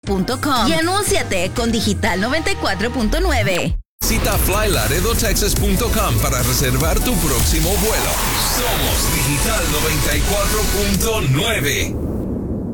flylaredotexas.com y anúnciate con Digital 94.9. Visita flylaredotexas.com para reservar tu próximo vuelo. Somos Digital 94.9.